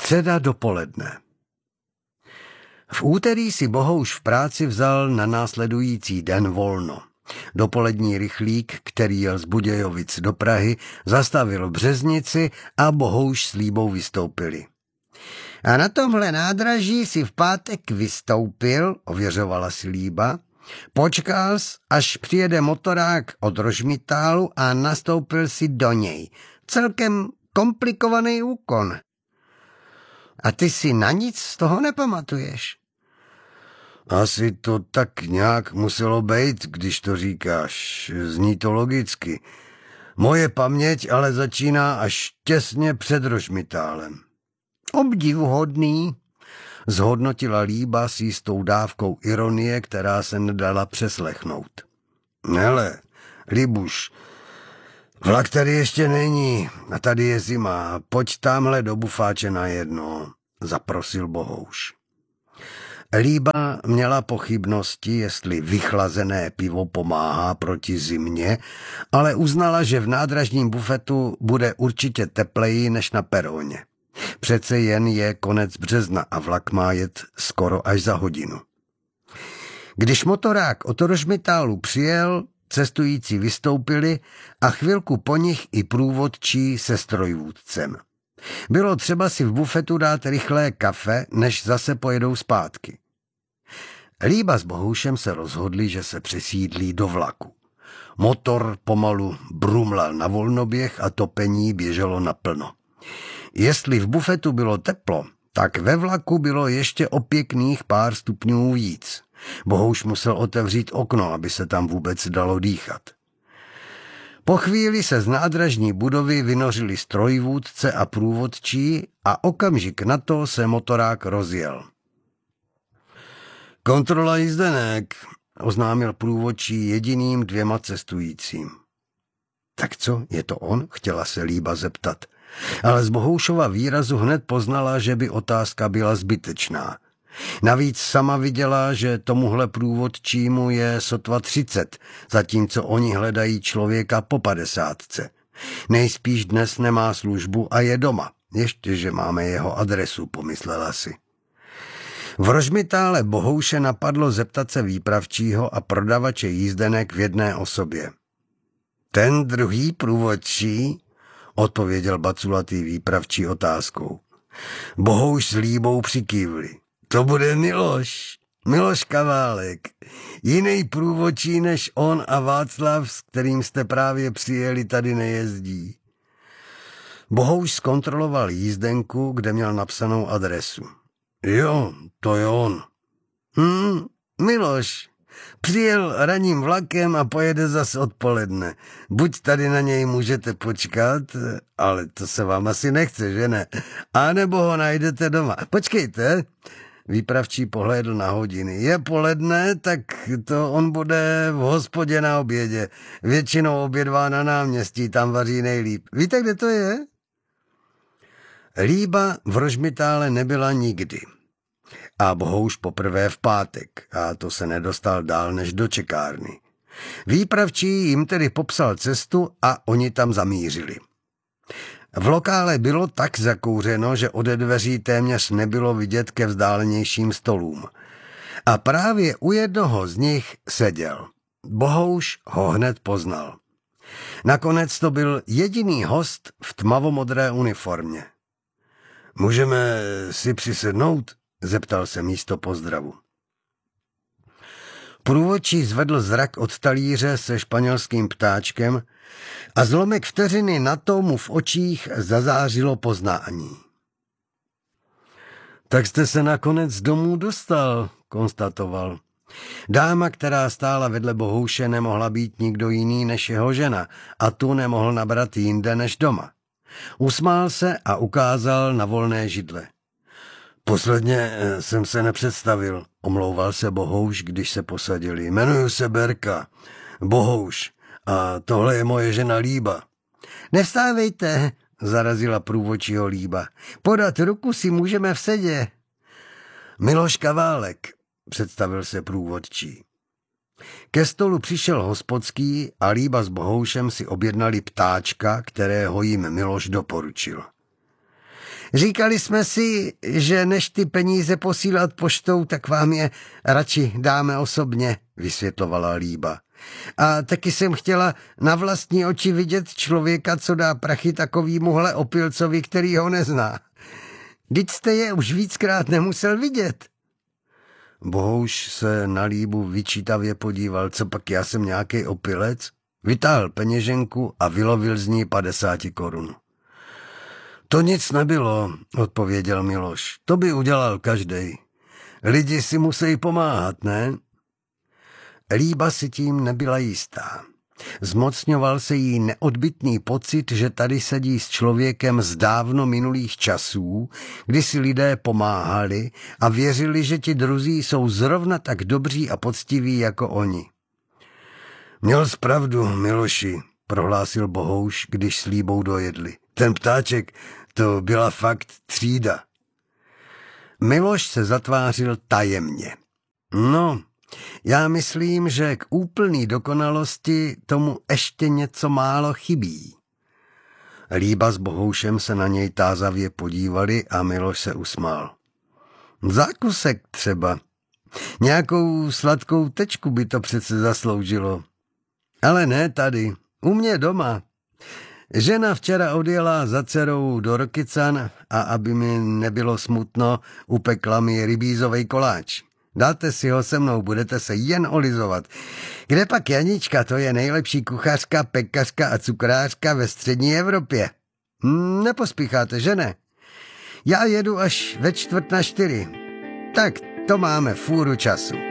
Středa dopoledne. V úterý si Bohouš v práci vzal na následující den volno. Dopolední rychlík, který jel z Budějovic do Prahy, zastavil v Březnici a Bohouš s Líbou vystoupili. A na tomhle nádraží si v pátek vystoupil, ověřovala si Líba. Počkal jsi, až přijede motorák od Rožmitálu a nastoupil si do něj. Celkem komplikovaný úkon. A ty si na nic z toho nepamatuješ? Asi to tak nějak muselo být, když to říkáš. Zní to logicky. Moje paměť ale začíná až těsně před Rožmitálem. Obdivuhodný, zhodnotila Líba s jistou dávkou ironie, která se nedala přeslechnout. Hele, Libuš, vlak tady ještě není a tady je zima. Pojď tamhle do bufáče na jedno, zaprosil Bohouš. Líba měla pochybnosti, jestli vychlazené pivo pomáhá proti zimě, ale uznala, že v nádražním bufetu bude určitě tepleji než na peroně. Přece jen je konec března a vlak má jet skoro až za hodinu. Když motorák od Rožmitálu přijel, cestující vystoupili a chvilku po nich i průvodčí se strojvůdcem. Bylo třeba si v bufetu dát rychlé kafe, než zase pojedou zpátky. Líba s Bohoušem se rozhodli, že se přesídlí do vlaku. Motor pomalu brumlal na volnoběh a topení běželo naplno. Jestli v bufetu bylo teplo, tak ve vlaku bylo ještě o pěkných pár stupňů víc. Bohouš musel otevřít okno, aby se tam vůbec dalo dýchat. Po chvíli se z nádražní budovy vynořili strojvůdce a průvodčí a okamžik na to se motorák rozjel. Kontrola jízdenek, oznámil průvodčí jediným 2 cestujícím. Tak co, je to on? Chtěla se Líba zeptat. Ale z Bohoušova výrazu hned poznala, že by otázka byla zbytečná. Navíc sama viděla, že tomuhle průvodčímu je sotva 30, zatímco oni hledají člověka po 50. Nejspíš dnes nemá službu a je doma. Ještě, že máme jeho adresu, pomyslela si. V Rožmitále Bohouše napadlo zeptat se výpravčího a prodavače jízdenek v jedné osobě. Ten druhý průvodčí, odpověděl baculatý výpravčí otázkou. Bohouš s Líbou přikývli. To bude Miloš Kaválek. Jiný průvodčí než on a Václav, s kterým jste právě přijeli, tady nejezdí. Bohouš zkontroloval jízdenku, kde měl napsanou adresu. Jo, to je on. Miloš. Přijel ranním vlakem a pojede zas odpoledne. Buď tady na něj můžete počkat, ale to se vám asi nechce, že ne? A nebo ho najdete doma. Počkejte, výpravčí pohlédl na hodiny. Je poledne, tak to on bude v hospodě na obědě. Většinou obědvá na náměstí, tam vaří nejlíp. Víte, kde to je? Líba v Rožmitále nebyla nikdy. A Bohouš poprvé v pátek, a to se nedostal dál než do čekárny. Výpravčí jim tedy popsal cestu a oni tam zamířili. V lokále bylo tak zakouřeno, že ode dveří téměř nebylo vidět ke vzdálenějším stolům. A právě u jednoho z nich seděl. Bohouš ho hned poznal. Nakonec to byl jediný host v tmavomodré uniformě. Můžeme si přisednout? Zeptal se místo pozdravu. Průvodčí zvedl zrak od talíře se španělským ptáčkem a zlomek vteřiny na to mu v očích zazářilo poznání. Tak jste se nakonec domů dostal, konstatoval. Dáma, která stála vedle Bohouše, nemohla být nikdo jiný než jeho žena a tu nemohl nabrat jinde než doma. Usmál se a ukázal na volné židle. Posledně jsem se nepředstavil, omlouval se Bohouš, když se posadili. Jmenuji se Berka, Bohouš, a tohle je moje žena Líba. Nevstávejte, zarazila průvodčího Líba. Podat ruku si můžeme v sedě. Miloš Kaválek, představil se průvodčí. Ke stolu přišel hospodský a Líba s Bohoušem si objednali ptáčka, kterého jim Miloš doporučil. Říkali jsme si, že než ty peníze posílat poštou, tak vám je radši dáme osobně, vysvětlovala Líba. A taky jsem chtěla na vlastní oči vidět člověka, co dá prachy takovýmuhle opilcovi, který ho nezná. Vždyť jste je už víckrát nemusel vidět. Bohouš se na Líbu vyčítavě podíval, co pak já jsem nějaký opilec? Vytáhl peněženku a vylovil z ní 50 korun. To nic nebylo, odpověděl Miloš. To by udělal každej. Lidi si musí pomáhat, ne? Líba si tím nebyla jistá. Zmocňoval se jí neodbytný pocit, že tady sedí s člověkem z dávno minulých časů, kdy si lidé pomáhali a věřili, že ti druzí jsou zrovna tak dobří a poctiví jako oni. Měl jsi pravdu, Miloši, prohlásil Bohouš, když s Líbou dojedli. Ten ptáček, to byla fakt třída. Miloš se zatvářil tajemně. No, já myslím, že k úplný dokonalosti tomu ještě něco málo chybí. Líba s Bohoušem se na něj tázavě podívali a Miloš se usmál. Zákusek třeba. Nějakou sladkou tečku by to přece zasloužilo. Ale ne tady, u mě doma. Žena včera odjela za dcerou do Rokycan a aby mi nebylo smutno, upekla mi rybízovej koláč. Dáte si ho se mnou, budete se jen olizovat. Kde pak Janička, to je nejlepší kuchařka, pekařka a cukrářka ve střední Evropě. Nepospícháte, že ne? Já jedu až ve 3:45. Tak to máme fůru času.